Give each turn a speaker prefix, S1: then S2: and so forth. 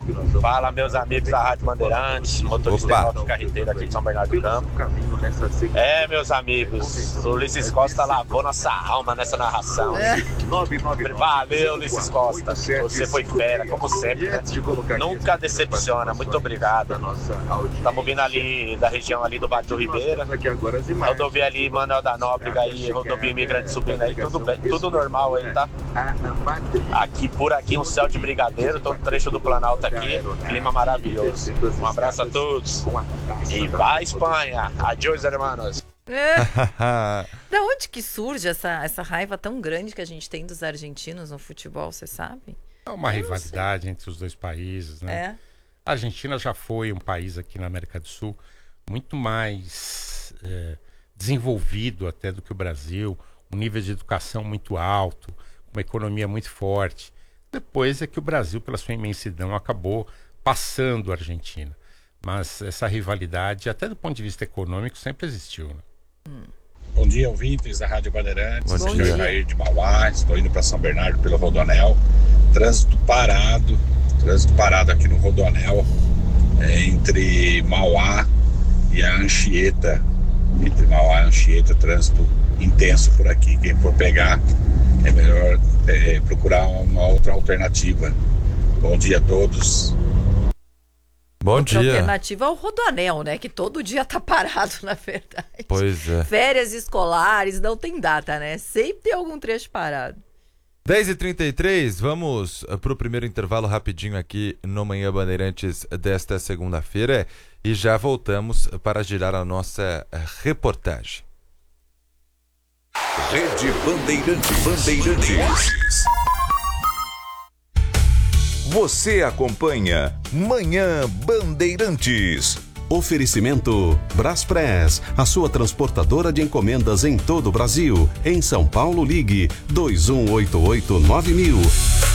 S1: Fala, meus amigos da Rádio Bandeirantes, motorista de carreteira aqui de São Bernardo do Campo. Meus amigos, o Ulisses Costa lavou nossa alma nessa narração. Valeu, Ulisses Costa. Você foi fera, como sempre, né? Nunca decepciona. Muito obrigado. Estamos vindo ali da região ali do Vale do Ribeira. Rodovia ali, Manuel da Nóbrega aí, rodovia Imigrante subindo aí, tudo bem, tudo normal aí, tá? Por aqui um céu de brigadeiro, todo trecho do Planalto aqui, clima maravilhoso. Um abraço a todos. E vai Espanha! Adiós, hermanos!
S2: Da onde que surge essa raiva tão grande que a gente tem dos argentinos no futebol, você sabe?
S3: É uma rivalidade entre os dois países, né? A Argentina já foi um país aqui na América do Sul muito mais desenvolvido até do que o Brasil, um nível de educação muito alto, uma economia muito forte. Depois é que o Brasil, pela sua imensidão, acabou passando a Argentina. Mas essa rivalidade, até do ponto de vista econômico, sempre existiu, né?
S4: Bom dia, ouvintes da Rádio Bandeirantes.
S2: Bom
S4: Aqui é
S2: dia.
S4: o Jair de Mauá, estou indo para São Bernardo pelo Rodoanel. Trânsito parado aqui no Rodoanel, entre Mauá e a Anchieta. Entre Mauá e a Anchieta, trânsito intenso por aqui. Quem for pegar, é melhor procurar uma outra alternativa. Bom dia a todos.
S5: Bom dia.
S2: A alternativa é o Rodoanel, né? Que todo dia tá parado, na verdade.
S5: Pois é.
S2: Férias escolares, não tem data, né? Sempre tem algum trecho parado.
S5: 10h33, vamos pro primeiro intervalo rapidinho aqui no Manhã Bandeirantes desta segunda-feira e já voltamos para girar a nossa reportagem.
S6: Rede Bandeirantes. Você acompanha Manhã Bandeirantes.
S7: Oferecimento Braspress, a sua transportadora de encomendas em todo o Brasil. Em São Paulo, ligue 2188-9000.